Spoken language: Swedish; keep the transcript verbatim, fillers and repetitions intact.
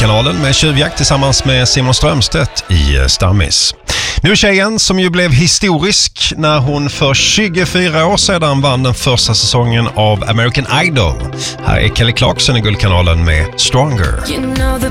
Guldkanalen med Tjuvjakt tillsammans med Simon Strömstedt i Stammis. Nu tjejen som ju blev historisk när hon för tjugofyra år sedan vann den första säsongen av American Idol. Här är Kelly Clarkson i Guldkanalen med Stronger. You know the